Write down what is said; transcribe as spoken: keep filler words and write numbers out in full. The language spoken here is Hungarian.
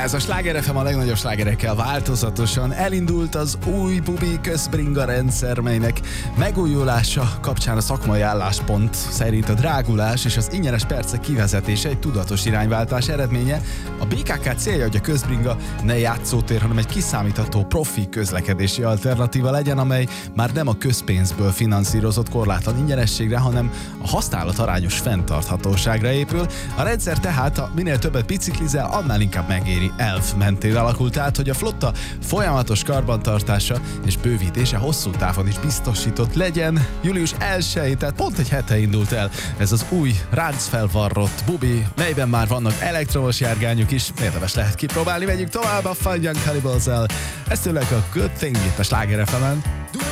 Ez a Sláger ef em a legnagyobb slágerekkel változatosan. Elindult az új bubi közbringa rendszer, melynek megújulása kapcsán a szakmai álláspont szerint a drágulás és az ingyenes percek kivezetése egy tudatos irányváltás eredménye. A bé ká ká célja, hogy a közbringa ne játszótér, hanem egy kiszámítható profi közlekedési alternatíva legyen, amely már nem a közpénzből finanszírozott korlátlan ingyenességre, hanem a használatarányos fenntarthatóságra épül. A rendszer tehát, ha minél többet biciklizel, annál inkább megéri elv mentén alakult át, hogy a flotta folyamatos karbantartása és bővítése hosszú távon is biztosított legyen. július elsején, tehát pont egy hete indult el ez az új ráncfelvarrott bubi, melyben már vannak elektromos járgányok is, érdemes lehet kipróbálni. Megyünk tovább a Fun Young Cannibals-el. Ez tőlük a Good Thing itt a Sláger ef emen.